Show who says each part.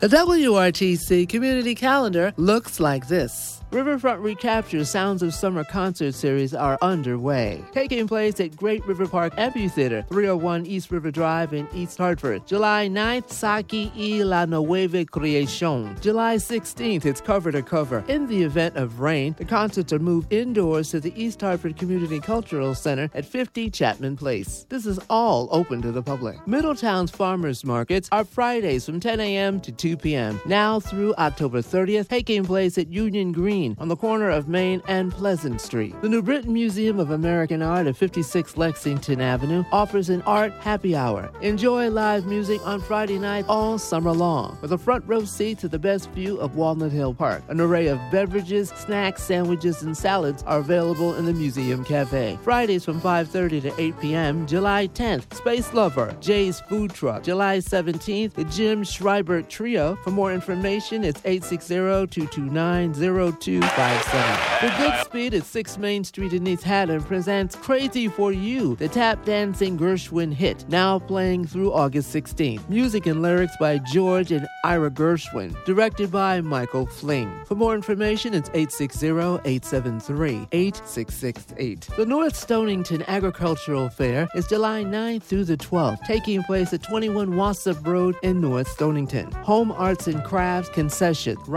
Speaker 1: The WRTC Community Calendar looks like this. Riverfront Recapture Sounds of Summer concert series are underway, taking place at Great River Park Amphitheater, 301 East River Drive in East Hartford. July 9th, Saki y la Nueva Creación. July 16th, it's cover to cover. In the event of rain, the concerts are moved indoors to the East Hartford Community Cultural Center at 50 Chapman Place. This is all open to the public. Middletown's farmers markets are Fridays from 10 a.m. to 2 p.m. now through October 30th, taking place at Union Green on the corner of Main and Pleasant Street. The New Britain Museum of American Art at 56 Lexington Avenue offers an art happy hour. Enjoy live music on Friday night all summer long, with a front row seat to the best view of Walnut Hill Park. An array of beverages, snacks, sandwiches, and salads are available in the Museum Cafe. Fridays from 5:30 to 8 p.m. July 10th, Space Lover, Jay's Food Truck. July 17th, the Jim Schreiber Trio. For more information, it's 860-229-0257. The Goodspeed at 6 Main Street in East Haddam presents Crazy for You, the tap dancing Gershwin hit, now playing through August 16th. Music and lyrics by George and Ira Gershwin, directed by Michael Fling. For more information, it's 860-873-8668. The North Stonington Agricultural Fair is July 9th through the 12th, taking place at 21 Wassop Road in North Stonington. Home arts and crafts concession.